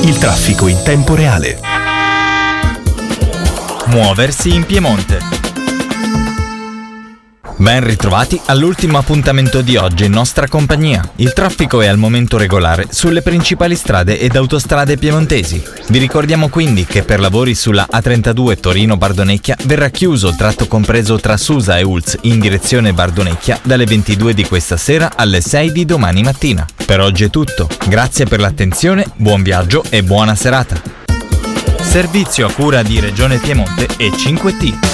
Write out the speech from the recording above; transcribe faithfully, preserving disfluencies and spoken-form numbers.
Il traffico in tempo reale. Muoversi in Piemonte. Ben ritrovati all'ultimo appuntamento di oggi in nostra compagnia. Il traffico è al momento regolare sulle principali strade ed autostrade piemontesi. Vi ricordiamo quindi che per lavori sulla A trentadue Torino-Bardonecchia verrà chiuso il tratto compreso tra Susa e Ulz in direzione Bardonecchia dalle ventidue di questa sera alle sei di domani mattina. Per oggi è tutto. Grazie per l'attenzione, buon viaggio e buona serata. Servizio a cura di Regione Piemonte e cinque T.